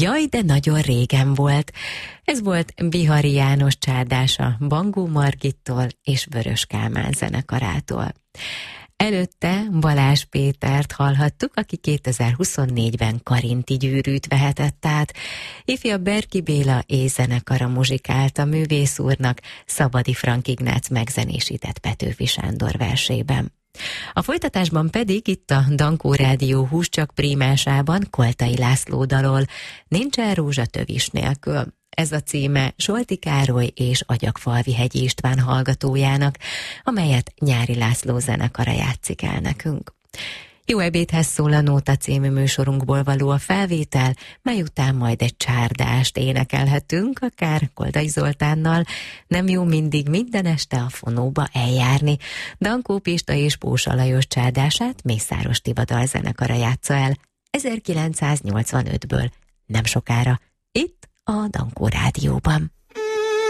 Jaj, de nagyon régen volt. Ez volt Bihari János csárdása Bangó Margittól és Vörös Kálmán zenekarától. Előtte Balázs Pétert hallhattuk, aki 2024-ben Karinti gyűrűt vehetett át. Ifjabb Berki Béla zenekara muzsikált a művész úrnak Szabadi Frank Ignác megzenésített Petőfi Sándor versében. A folytatásban pedig itt a Dankó Rádió Húscsak prímásában Koltai László dalol Nincsen rózsa tövis nélkül. Ez a címe Solti Károly és Agyagfalvihegyi István hallgatójának, amelyet Nyári László zenekara játszik el nekünk. Jó ebédhez szól a Nóta című műsorunkból való a felvétel, mely után majd egy csárdást énekelhetünk, akár Koldai Zoltánnal. Nem jó mindig minden este a fonóba eljárni. Dankó Pista és Pósa Lajos csárdását Mészáros Tivadar zenekara játsza el 1985-ből, nem sokára, itt a Dankó Rádióban.